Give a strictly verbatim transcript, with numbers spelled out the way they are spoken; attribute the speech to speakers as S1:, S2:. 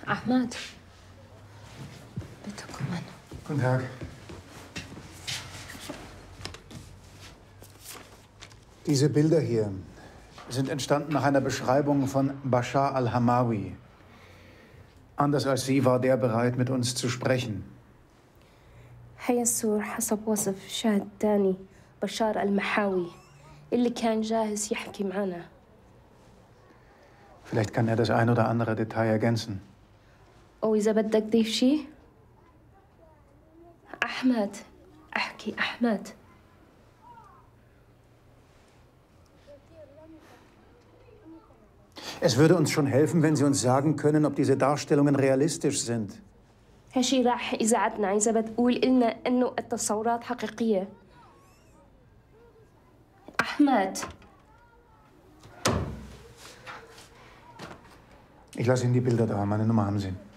S1: Ahmad, bitte kommen.
S2: Guten Tag. Diese Bilder hier sind entstanden nach einer Beschreibung von Bashar al-Hamawi. Anders als Sie war der bereit, mit uns zu sprechen.
S1: هي الصور حسب وصف شاهد تاني بشار المحاوي اللي كان جاهز يحكي معنا.
S2: Vielleicht kann er das ein oder andere Detail ergänzen.
S1: أو إذا بدك ضيف شي. أحمد، أحكي أحمد.
S2: Es würde uns schon helfen, wenn Sie uns sagen können, ob diese Darstellungen realistisch sind.
S1: هالشي راح يساعدنا إذا بتقول إلنا إنه التصورات حقيقية. أحمد.
S2: Ich lasse Ihnen die Bilder da. Meine Nummer haben Sie.